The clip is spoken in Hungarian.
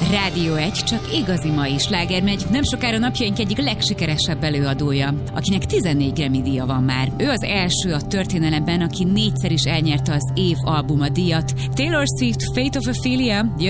Rádió 1 csak igazi mai sláger megy, nem sokára napjaink egyik legsikeresebb előadója, akinek 14 Grammy-díja van már. Ő az első a történelemben, aki 4-szer is elnyerte az év albuma díjat. Taylor Swift, Fate of Ophelia